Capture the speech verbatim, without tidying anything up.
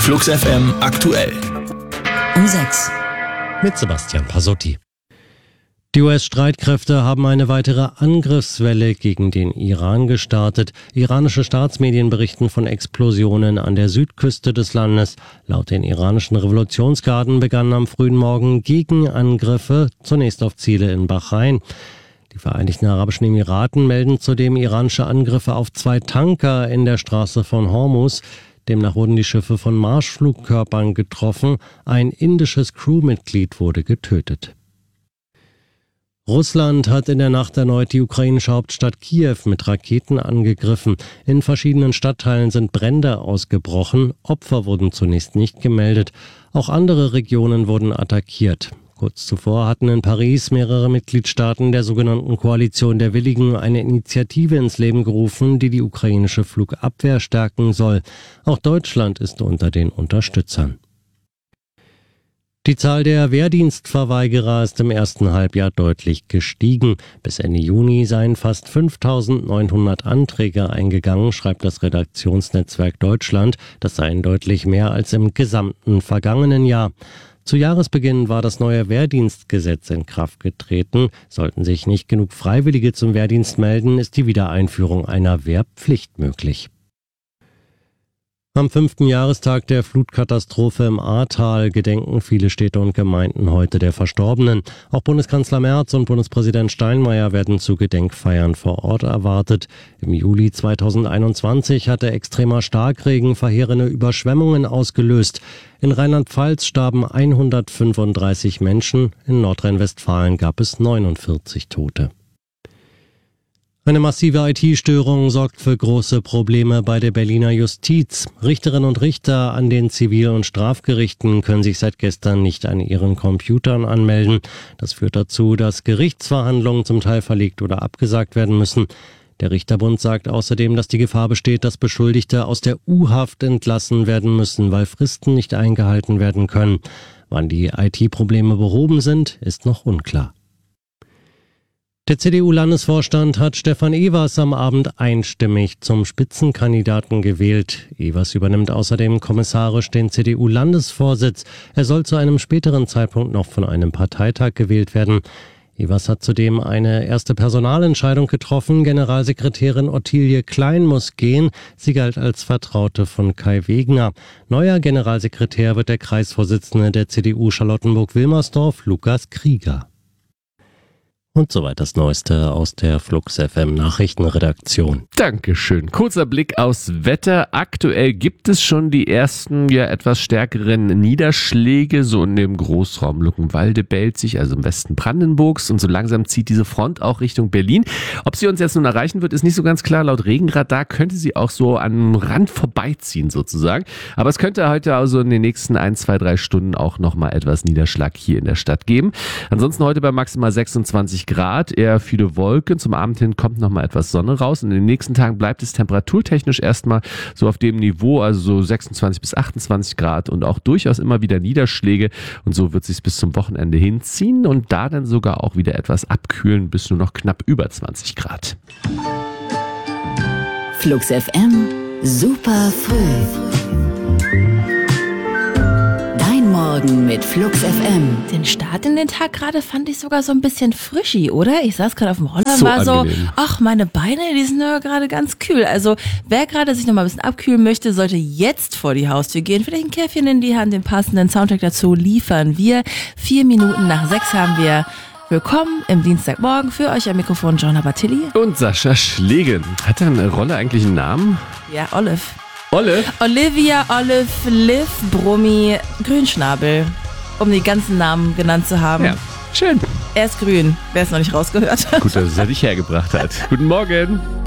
Flux F M aktuell. Um sechs. Mit Sebastian Pasotti. Die U S-Streitkräfte haben eine weitere Angriffswelle gegen den Iran gestartet. Iranische Staatsmedien berichten von Explosionen an der Südküste des Landes. Laut den iranischen Revolutionsgarden begannen am frühen Morgen Gegenangriffe, zunächst auf Ziele in Bahrain. Die Vereinigten Arabischen Emiraten melden zudem iranische Angriffe auf zwei Tanker in der Straße von Hormuz. Demnach wurden die Schiffe von Marschflugkörpern getroffen. Ein indisches Crewmitglied wurde getötet. Russland hat in der Nacht erneut die ukrainische Hauptstadt Kiew mit Raketen angegriffen. In verschiedenen Stadtteilen sind Brände ausgebrochen. Opfer wurden zunächst nicht gemeldet. Auch andere Regionen wurden attackiert. Kurz zuvor hatten in Paris mehrere Mitgliedstaaten der sogenannten Koalition der Willigen eine Initiative ins Leben gerufen, die die ukrainische Flugabwehr stärken soll. Auch Deutschland ist unter den Unterstützern. Die Zahl der Wehrdienstverweigerer ist im ersten Halbjahr deutlich gestiegen. Bis Ende Juni seien fast fünftausendneunhundert Anträge eingegangen, schreibt das Redaktionsnetzwerk Deutschland. Das seien deutlich mehr als im gesamten vergangenen Jahr. Zu Jahresbeginn war das neue Wehrdienstgesetz in Kraft getreten. Sollten sich nicht genug Freiwillige zum Wehrdienst melden, ist die Wiedereinführung einer Wehrpflicht möglich. Am fünften Jahrestag der Flutkatastrophe im Ahrtal gedenken viele Städte und Gemeinden heute der Verstorbenen. Auch Bundeskanzler Merz und Bundespräsident Steinmeier werden zu Gedenkfeiern vor Ort erwartet. Im Juli zweitausendeinundzwanzig hatte extremer Starkregen verheerende Überschwemmungen ausgelöst. In Rheinland-Pfalz starben hundertfünfunddreißig Menschen, in Nordrhein-Westfalen gab es neunundvierzig Tote. Eine massive I T-Störung sorgt für große Probleme bei der Berliner Justiz. Richterinnen und Richter an den Zivil- und Strafgerichten können sich seit gestern nicht an ihren Computern anmelden. Das führt dazu, dass Gerichtsverhandlungen zum Teil verlegt oder abgesagt werden müssen. Der Richterbund sagt außerdem, dass die Gefahr besteht, dass Beschuldigte aus der U-Haft entlassen werden müssen, weil Fristen nicht eingehalten werden können. Wann die I T-Probleme behoben sind, ist noch unklar. Der C D U-Landesvorstand hat Stefan Evers am Abend einstimmig zum Spitzenkandidaten gewählt. Evers übernimmt außerdem kommissarisch den C D U-Landesvorsitz. Er soll zu einem späteren Zeitpunkt noch von einem Parteitag gewählt werden. Evers hat zudem eine erste Personalentscheidung getroffen. Generalsekretärin Ottilie Klein muss gehen. Sie galt als Vertraute von Kai Wegner. Neuer Generalsekretär wird der Kreisvorsitzende der C D U Charlottenburg-Wilmersdorf, Lukas Krieger. Und soweit das Neueste aus der Flux F M Nachrichtenredaktion. Dankeschön. Kurzer Blick aufs Wetter. Aktuell gibt es schon die ersten, ja etwas stärkeren Niederschläge, so in dem Großraum Luckenwalde, Belzig, also im Westen Brandenburgs. Und so langsam zieht diese Front auch Richtung Berlin. Ob sie uns jetzt nun erreichen wird, ist nicht so ganz klar. Laut Regenradar könnte sie auch so am Rand vorbeiziehen sozusagen. Aber es könnte heute also in den nächsten ein, zwei, drei Stunden auch nochmal etwas Niederschlag hier in der Stadt geben. Ansonsten heute bei maximal sechsundzwanzig Grad, eher viele Wolken. Zum Abend hin kommt noch mal etwas Sonne raus. Und in den nächsten Tagen bleibt es temperaturtechnisch erstmal so auf dem Niveau, also so sechsundzwanzig bis achtundzwanzig Grad und auch durchaus immer wieder Niederschläge. Und so wird es sich bis zum Wochenende hinziehen und da dann sogar auch wieder etwas abkühlen bis nur noch knapp über zwanzig Grad. Flux F M, super früh. Morgen mit Flux F M. Den Start in den Tag gerade fand ich sogar so ein bisschen frischi, oder? Ich saß gerade auf dem Roller und so war angenehm. so, ach, meine Beine, die sind ja gerade ganz kühl. Also wer gerade sich noch mal ein bisschen abkühlen möchte, sollte jetzt vor die Haustür gehen. Vielleicht ein Käffchen in die Hand, den passenden Soundtrack dazu liefern wir. Vier Minuten nach sechs haben wir Willkommen im Dienstagmorgen. Für euch am Mikrofon Joanna Bartilli. Und Sascha Schlegel. Hat deine Rolle eigentlich einen Namen? Ja, Olive. Olle? Olivia, Olive, Liv, Brummi, Grünschnabel, um die ganzen Namen genannt zu haben. Ja, schön. Er ist grün, wer es noch nicht rausgehört hat. Gut, dass es er dich hergebracht hat. Guten Morgen.